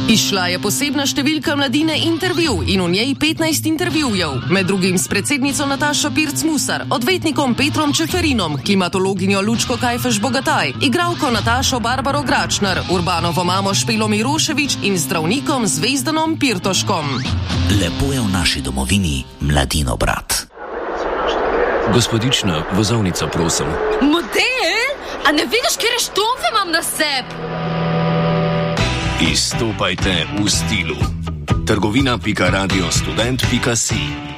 Izšla je posebna številka Mladine Intervju in v njej 15 intervjujev, med drugim s predsednico Natašo Pirc-Musar, odvetnikom Petrom Čeferinom, klimatologinjo Lučko Kajfež-Bogataj, igralko Natašo Barbaro Gračner, Urbanovo mamo Špelo Mirošević in zdravnikom Zvezdanom Pirtoškom. Lepo je v naši domovini Mladino brat. Gospodična, vozovnica, prosim. Model? A ne vidiš, kjer štomfe imam na sebi? Izstopajte v stilu. Trgovina.radiostudent.si